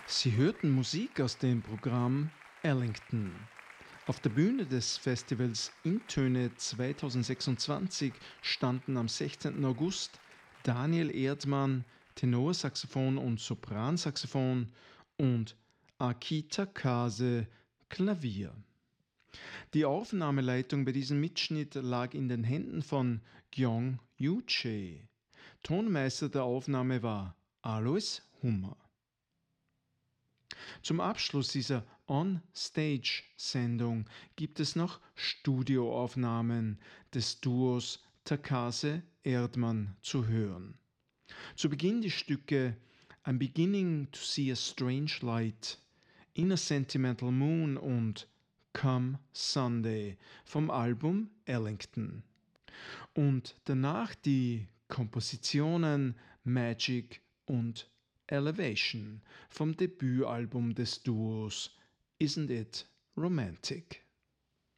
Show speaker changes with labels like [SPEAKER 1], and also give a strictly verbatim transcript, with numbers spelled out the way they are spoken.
[SPEAKER 1] Sie hörten Musik aus dem Programm Ellington. Auf der Bühne des Festivals Intöne zweitausendsechsundzwanzig standen am sechzehnten August Daniel Erdmann, Tenorsaxophon und Sopransaxophon, und Akita Kase, Klavier. Die Aufnahmeleitung bei diesem Mitschnitt lag in den Händen von Gyong Yu-Che. Tonmeister der Aufnahme war Alois Hummer. Zum Abschluss dieser On-Stage-Sendung gibt es noch Studioaufnahmen des Duos Takase-Erdmann zu hören. Zu Beginn die Stücke I'm Beginning to See a Strange Light, In a Sentimental Moon und Come Sunday vom Album Ellington. Und danach die Kompositionen Magic und Elevation vom Debütalbum des Duos Isn't It Romantic?